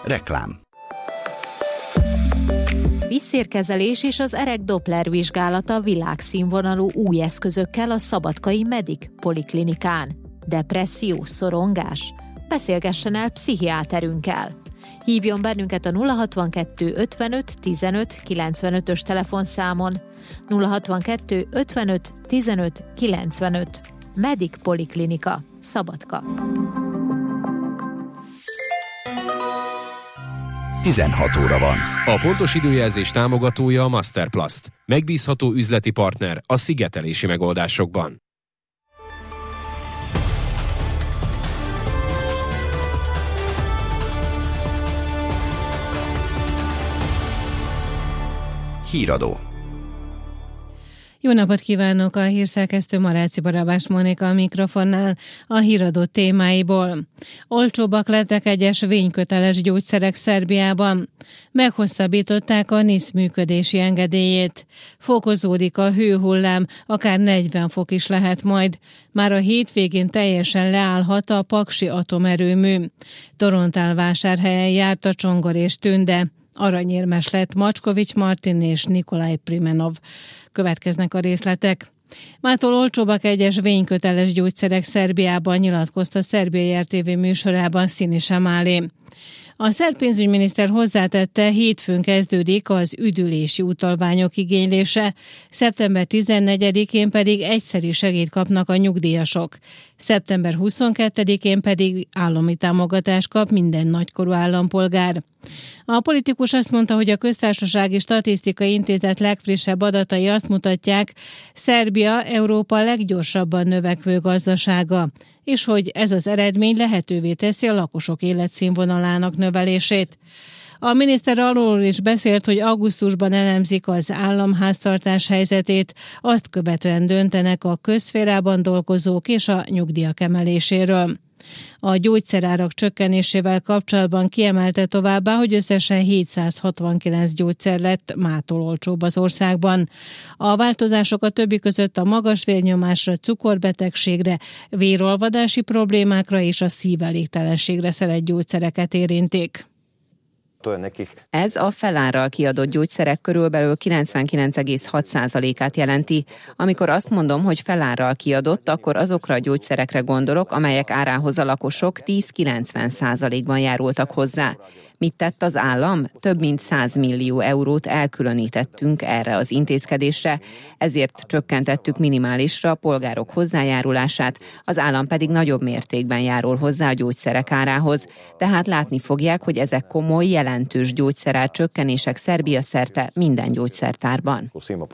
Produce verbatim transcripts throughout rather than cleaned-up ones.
Reklám. Vízszérkezelés és az erek Doppler vizsgálata világszínvonalú új eszközökkel a Szabadkai Medic Poliklinikán. Depresszió, szorongás? Beszélgessen el pszichiáterünkkel. Hívjon bennünket a nulla hatvankettő ötvenöt tizenöt kilencvenötös telefonszámon. nulla hatvankettő ötvenöt tizenöt kilencvenöt. Medic Poliklinika, Szabadka. tizenhat óra van. A pontos időjelzés támogatója a Masterplast. Megbízható üzleti partner a szigetelési megoldásokban. Híradó. Jó napot kívánok! A hírszerkesztő Maráci Barabás Mónika a mikrofonnál a híradó témáiból. Olcsóbbak lettek egyes vényköteles gyógyszerek Szerbiában. Meghosszabbították a NISZ működési engedélyét. Fokozódik a hőhullám, akár negyven fok is lehet majd. Már a hétvégén teljesen leállhat a paksi atomerőmű. Torontálvásárhelyen járt a Csongor és Tünde. Aranyérmes lett Macskovics Martin és Nikolaj Primenov. Következnek a részletek. Mától olcsóbbak egyes vényköteles gyógyszerek Szerbiában, nyilatkozta Szerbiai er té vé műsorában Sinisa Mali. A szerb pénzügyminiszter hozzátette, hétfőn kezdődik az üdülési utalványok igénylése, szeptember tizennegyedikén pedig egyszeri segélyt kapnak a nyugdíjasok. szeptember huszonkettedikén pedig állami támogatást kap minden nagykorú állampolgár. A politikus azt mondta, hogy a Köztársasági Statisztikai Intézet legfrissebb adatai azt mutatják, Szerbia Európa leggyorsabban növekvő gazdasága, és hogy ez az eredmény lehetővé teszi a lakosok életszínvonalának növelését. A miniszter arról is beszélt, hogy augusztusban elemzik az államháztartás helyzetét, azt követően döntenek a közszférában dolgozók és a nyugdíjak emeléséről. A gyógyszerárak csökkenésével kapcsolatban kiemelte továbbá, hogy összesen hétszázhatvankilenc gyógyszer lett mától olcsóbb az országban. A változások a többi között a magas vérnyomásra, cukorbetegségre, vérolvadási problémákra és a szívelégtelenségre szeret gyógyszereket érintik. Ez a felárral kiadott gyógyszerek körülbelül kilencvenkilenc egész hat százalékát jelenti. Amikor azt mondom, hogy felárral kiadott, akkor azokra a gyógyszerekre gondolok, amelyek árához a lakosok tíz-kilencven százalékban járultak hozzá. Mit tett az állam? Több mint száz millió eurót elkülönítettünk erre az intézkedésre, ezért csökkentettük minimálisra a polgárok hozzájárulását, az állam pedig nagyobb mértékben járul hozzá a gyógyszerek árához. Tehát látni fogják, hogy ezek komoly, jelentős gyógyszerár csökkenések Szerbia szerte minden gyógyszertárban.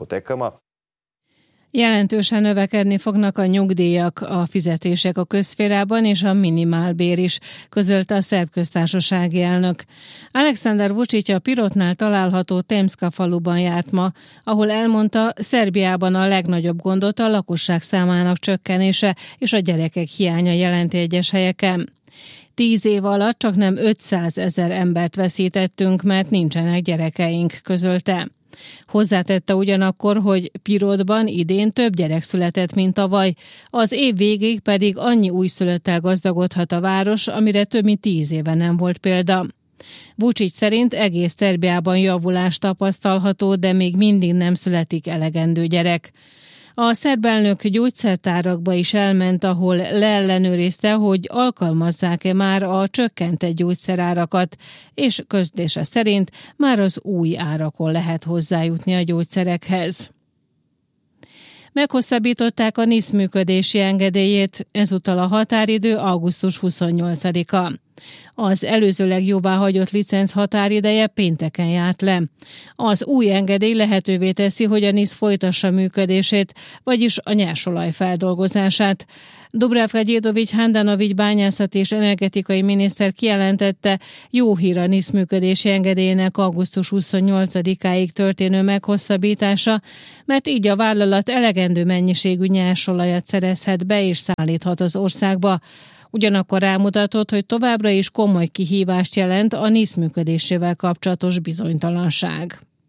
Jelentősen növekedni fognak a nyugdíjak, a fizetések a közszférában és a minimálbér is, közölte a szerb köztársasági elnök. Aleksandar Vučić a Pirotnál található Temska faluban járt ma, ahol elmondta, Szerbiában a legnagyobb gondot a lakosság számának csökkenése és a gyerekek hiánya jelenti egyes helyeken. Tíz év alatt csak nem ötszázezer embert veszítettünk, mert nincsenek gyerekeink, közölte. Hozzátette ugyanakkor, hogy Pirotban idén több gyerek született, mint tavaly, az év végéig pedig annyi újszülöttel gazdagodhat a város, amire több mint tíz éve nem volt példa. Vučić szerint egész Szerbiában javulás tapasztalható, de még mindig nem születik elegendő gyerek. A szerb elnök gyógyszertárakba is elment, ahol leellenőrizte, hogy alkalmazzák-e már a csökkentett gyógyszerárakat, és közlése szerint már az új árakon lehet hozzájutni a gyógyszerekhez. Meghosszabbították a NISZ működési engedélyét, ezúttal a határidő augusztus huszonnyolcadika. Az előzőleg jóváhagyott licenc határideje pénteken járt le. Az új engedély lehetővé teszi, hogy a NISZ folytassa működését, vagyis a nyersolaj feldolgozását. Dubravka Gyédovics Handanovics bányászati és energetikai miniszter kijelentette, jó hír a NISZ működési engedélyének augusztus huszonnyolcadikáig történő meghosszabbítása, mert így a vállalat elegendő mennyiségű nyersolajat szerezhet be és szállíthat az országba. Ugyanakkor rámutatott, hogy továbbra is komoly kihívást jelent a NISZ működésével kapcsolatos bizonytalanság.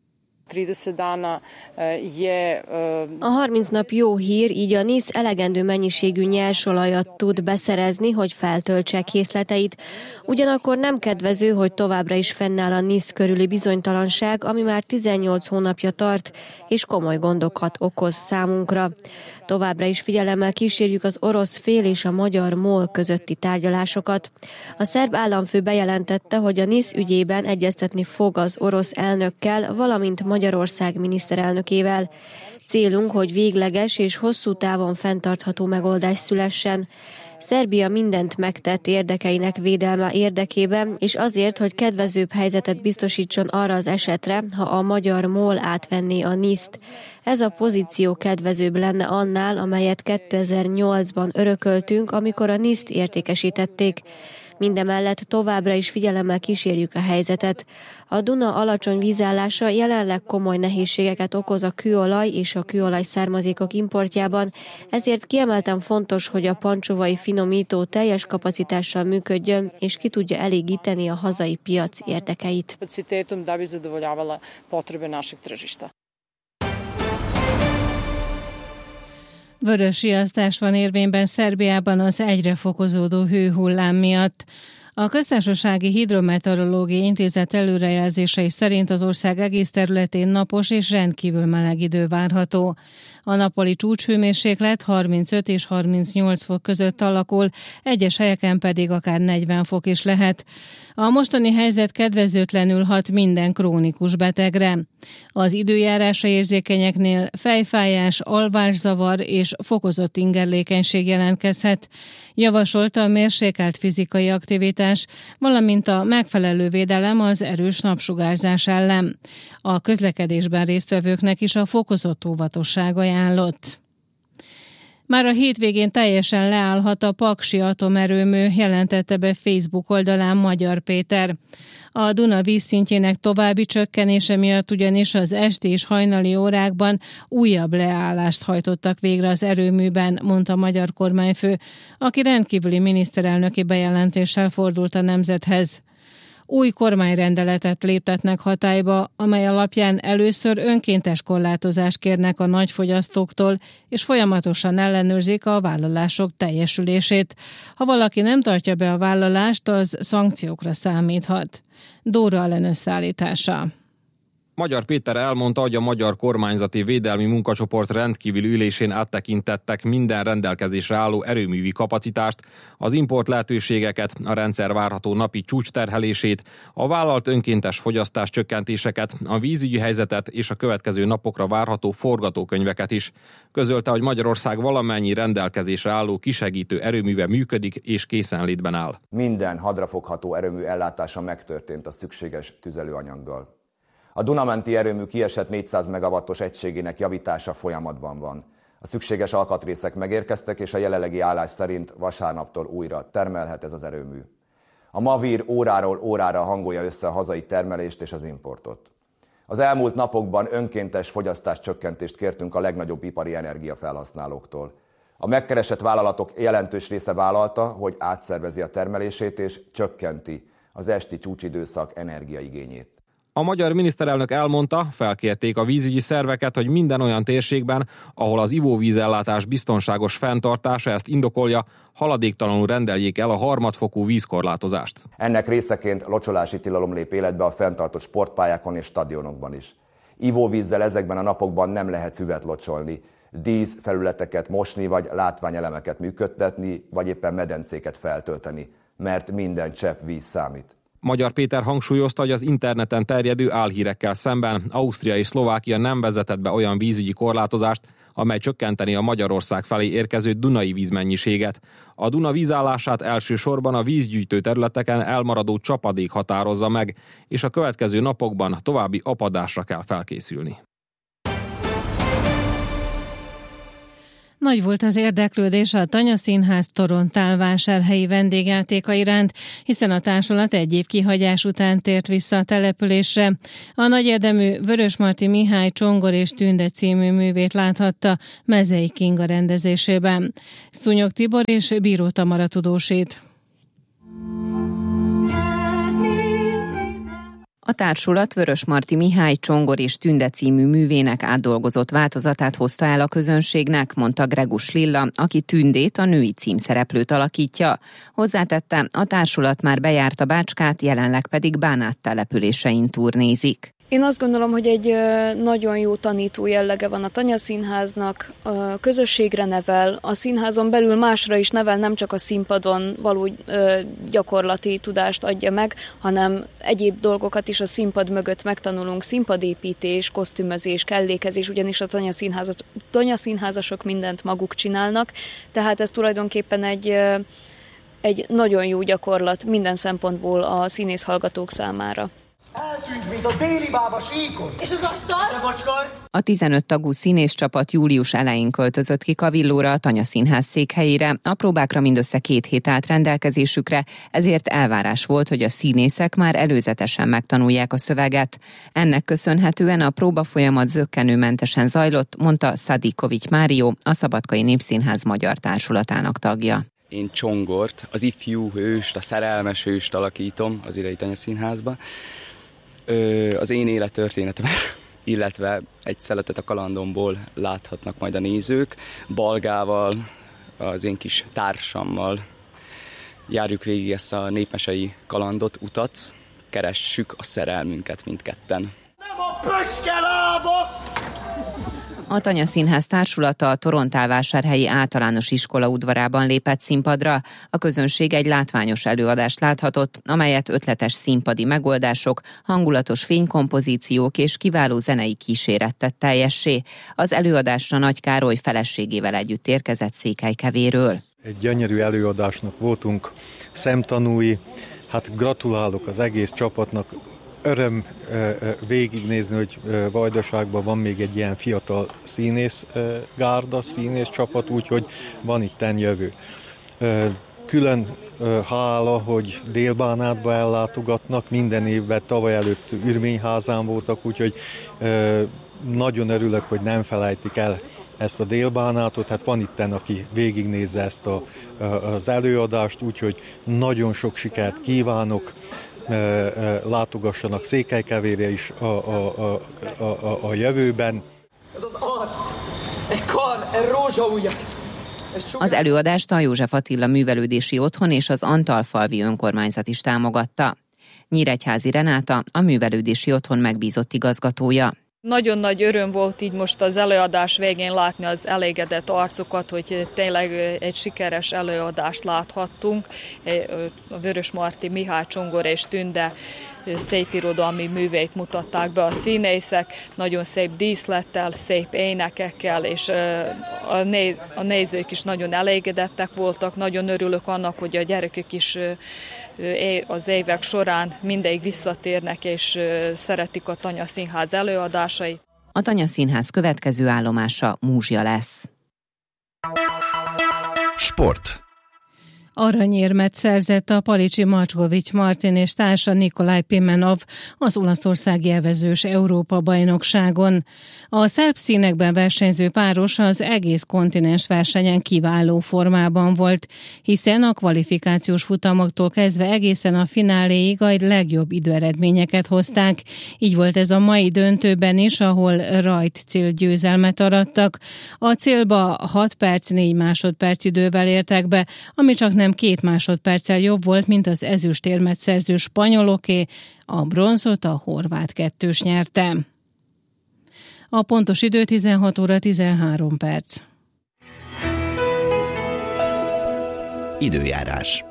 A harminc nap jó hír, így a NISZ elegendő mennyiségű nyersolajat tud beszerezni, hogy feltöltse készleteit. Ugyanakkor nem kedvező, hogy továbbra is fennáll a NISZ körüli bizonytalanság, ami már tizennyolc hónapja tart, és komoly gondokat okoz számunkra. Továbbra is figyelemmel kísérjük az orosz fél és a magyar MOL közötti tárgyalásokat. A szerb államfő bejelentette, hogy a NISZ ügyében egyeztetni fog az orosz elnökkel, valamint Magyarország miniszterelnökével. Célunk, hogy végleges és hosszú távon fenntartható megoldás szülessen. Szerbia mindent megtett érdekeinek védelme érdekében, és azért, hogy kedvezőbb helyzetet biztosítson arra az esetre, ha a magyar MOL átvenné a NISZ-t. Ez a pozíció kedvezőbb lenne annál, amelyet kétezer-nyolcban örököltünk, amikor a NISZ-t értékesítették. Mindemellett továbbra is figyelemmel kísérjük a helyzetet. A Duna alacsony vízállása jelenleg komoly nehézségeket okoz a kőolaj és a kőolaj származékok importjában, ezért kiemelten fontos, hogy a pancsovai finomító teljes kapacitással működjön, és ki tudja elégíteni a hazai piac érdekeit. Vörös riasztás van érvényben Szerbiában az egyre fokozódó hőhullám miatt. A Köztársasági Hidrometeorológiai Intézet előrejelzései szerint az ország egész területén napos és rendkívül meleg idő várható. A nappali csúcshőmérséklet harmincöt és harmincnyolc fok között alakul, egyes helyeken pedig akár negyven fok is lehet. A mostani helyzet kedvezőtlenül hat minden krónikus betegre. Az időjárásra érzékenyeknél fejfájás, alvászavar és fokozott ingerlékenység jelentkezhet. Javasolta a mérsékelt fizikai aktivitás, valamint a megfelelő védelem az erős napsugárzás ellen. A közlekedésben résztvevőknek is a fokozott óvatosság ajánlott. Már a hétvégén teljesen leállhat a Paksi atomerőmű, jelentette be Facebook oldalán Magyar Péter. A Duna vízszintjének további csökkenése miatt ugyanis az esti és hajnali órákban újabb leállást hajtottak végre az erőműben, mondta a magyar kormányfő, aki rendkívüli miniszterelnöki bejelentéssel fordult a nemzethez. Új kormányrendeletet léptetnek hatályba, amely alapján először önkéntes korlátozást kérnek a nagyfogyasztóktól, és folyamatosan ellenőrzik a vállalások teljesülését. Ha valaki nem tartja be a vállalást, az szankciókra számíthat. Dóra Allen összeállítása. Magyar Péter elmondta, hogy a Magyar Kormányzati Védelmi Munkacsoport rendkívüli ülésén áttekintettek minden rendelkezésre álló erőművi kapacitást, az import lehetőségeket, a rendszer várható napi csúcsterhelését, a vállalt önkéntes fogyasztás csökkentéseket, a vízügyi helyzetet és a következő napokra várható forgatókönyveket is. Közölte, hogy Magyarország valamennyi rendelkezésre álló kisegítő erőműve működik és készenlétben áll. Minden hadrafogható erőmű ellátása megtörtént a szükséges tüzelőanyaggal. A Dunamenti erőmű kiesett négyszáz megawattos egységének javítása folyamatban van. A szükséges alkatrészek megérkeztek, és a jelenlegi állás szerint vasárnaptól újra termelhet ez az erőmű. A Mavír óráról órára hangolja össze a hazai termelést és az importot. Az elmúlt napokban önkéntes fogyasztáscsökkentést kértünk a legnagyobb ipari energiafelhasználóktól. A megkeresett vállalatok jelentős része vállalta, hogy átszervezi a termelését és csökkenti az esti csúcsidőszak energiaigényét. A magyar miniszterelnök elmondta, felkérték a vízügyi szerveket, hogy minden olyan térségben, ahol az ivóvízellátás biztonságos fenntartása ezt indokolja, haladéktalanul rendeljék el a harmadfokú vízkorlátozást. Ennek részeként locsolási tilalom lép életbe a fenntartott sportpályákon és stadionokban is. Ivóvízzel ezekben a napokban nem lehet füvet locsolni, díszfelületeket mosni, vagy látványelemeket működtetni, vagy éppen medencéket feltölteni, mert minden csepp víz számít. Magyar Péter hangsúlyozta, hogy az interneten terjedő álhírekkel szemben Ausztria és Szlovákia nem vezetett be olyan vízügyi korlátozást, amely csökkenteni a Magyarország felé érkező dunai vízmennyiséget. A Duna vízállását elsősorban a vízgyűjtő területeken elmaradó csapadék határozza meg, és a következő napokban további apadásra kell felkészülni. Nagy volt az érdeklődés a Tanya Színház Torontál-vásárhelyi vendégjátéka iránt, hiszen a társulat egy év kihagyás után tért vissza a településre. A nagy érdemű Vörösmarty Mihály Csongor és Tünde című művét láthatta Mezei Kinga rendezésében. Szúnyog Tibor és Bíró Tamara tudósít. A társulat Vörösmarty Mihály Csongor és Tünde című művének átdolgozott változatát hozta el a közönségnek, mondta Gregus Lilla, aki Tündét, a női címszereplőt alakítja. Hozzátette, a társulat már bejárta Bácskát, jelenleg pedig Bánát településein turnézik. Én azt gondolom, hogy egy nagyon jó tanító jellege van a Tanyaszínháznak, a közösségre nevel, a színházon belül másra is nevel, nem csak a színpadon való gyakorlati tudást adja meg, hanem egyéb dolgokat is a színpad mögött megtanulunk, színpadépítés, kosztümözés, kellékezés, ugyanis a tanyaszínházas, tanyaszínházasok mindent maguk csinálnak, tehát ez tulajdonképpen egy, egy nagyon jó gyakorlat minden szempontból a színész hallgatók számára. Eltűnt, mint a déli bába síkon. És az asztal? A tizenöt tagú színészcsapat július elején költözött ki Kavillóra, a Tanyaszínház székhelyére. A próbákra mindössze két hét állt rendelkezésükre, ezért elvárás volt, hogy a színészek már előzetesen megtanulják a szöveget. Ennek köszönhetően a próbafolyamat zökkenőmentesen zajlott, mondta Szadikovics Mário, a Szabadkai Népszínház magyar társulatának tagja. Én Csongort, az ifjú hőst, a szerelmes hőst alakítom az idei Tanyaszínházba. Az én élettörténetem, illetve egy szeletet a kalandomból láthatnak majd a nézők. Balgával, az én kis társammal járjuk végig ezt a népmesei kalandot, utat, keressük a szerelmünket mindketten. Nem a pöskelába! A Tanyaszínház társulata a Torontálvásárhelyi Általános Iskola udvarában lépett színpadra. A közönség egy látványos előadást láthatott, amelyet ötletes színpadi megoldások, hangulatos fénykompozíciók és kiváló zenei kíséret tett teljessé. Az előadásra Nagy Károly feleségével együtt érkezett Székelykevéről. Egy gyönyörű előadásnak voltunk szemtanúi, hát gratulálok az egész csapatnak. Öröm végignézni, hogy Vajdaságban van még egy ilyen fiatal színész gárda, színész csapat, úgyhogy van itten jövő. Külön hála, hogy Dél-Bánátba ellátogatnak, minden évben tavaly előtt Ürményházán voltak, úgyhogy nagyon örülök, hogy nem felejtik el ezt a Dél-Bánátot, hát van itten, aki végignézze ezt a, az előadást, úgyhogy nagyon sok sikert kívánok, látogassanak Székelykevérre is a, a, a, a, a jövőben. Ez az arc, egy kar, egy rózsaujja. Az előadást a József Attila Művelődési Otthon és az Antalfalvi Önkormányzat is támogatta. Nyíregyházi Renáta, a Művelődési Otthon megbízott igazgatója. Nagyon nagy öröm volt így most az előadás végén látni az elégedett arcokat, hogy tényleg egy sikeres előadást láthattunk. A Vörösmarty Mihály Csongor és Tünde szép irodalmi műveit mutatták be a színészek, nagyon szép díszlettel, szép énekekkel, és a, né- a nézők is nagyon elégedettek voltak. Nagyon örülök annak, hogy a gyerekek is az évek során mindig visszatérnek, és szeretik a Tanyaszínház előadásait. A Tanyaszínház következő állomása Múzsia lesz. Sport. Aranyérmet szerzett a palicsi Macskovics Martin és társa Nikolaj Pimenov az olaszországi evezős Európa-bajnokságon. A szerb színekben versenyző páros az egész kontinens versenyen kiváló formában volt, hiszen a kvalifikációs futamoktól kezdve egészen a fináléig a legjobb időeredményeket hozták. Így volt ez a mai döntőben is, ahol rajt célgyőzelmet arattak. A célba hat perc négy másodperc idővel értek be, ami csak nem két másodperccel jobb volt, mint az ezüstérmet szerző spanyoloké, a bronzot a horvát kettős nyerte. A pontos idő tizenhat óra tizenhárom perc. Időjárás.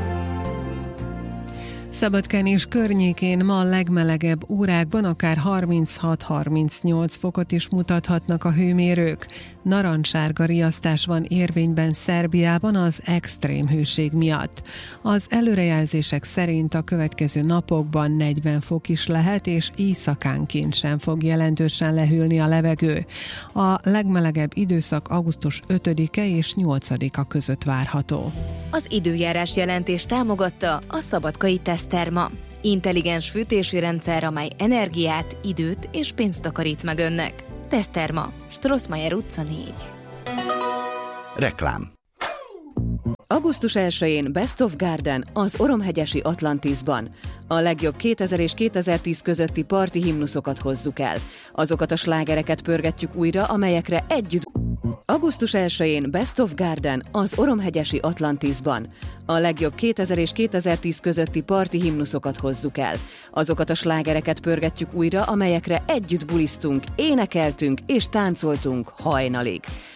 Szabadkán és környékén ma a legmelegebb órákban akár harminchat-harmincnyolc fokot is mutathatnak a hőmérők. Narancssárga riasztás van érvényben Szerbiában az extrém hőség miatt. Az előrejelzések szerint a következő napokban negyven fok is lehet, és éjszakánként sem fog jelentősen lehűlni a levegő. A legmelegebb időszak augusztus ötödike és nyolcadika között várható. Az időjárás jelentés támogatta a Szabadkai Teszterma. Intelligens fűtési rendszer, amely energiát, időt és pénzt takarít meg önnek. Teszterma, Strossmayer utca négy. Reklám. augusztus elsején Best of Garden az Oromhegyesi Atlantisban. A legjobb kétezer és kétezer-tíz közötti parti himnuszokat hozzuk el. Azokat a slágereket pörgetjük újra, amelyekre együtt... augusztus elsején Best of Garden az Oromhegyesi Atlantisban. A legjobb kétezer és kétezer-tíz közötti parti himnuszokat hozzuk el. Azokat a slágereket pörgetjük újra, amelyekre együtt bulisztunk, énekeltünk és táncoltunk hajnalig.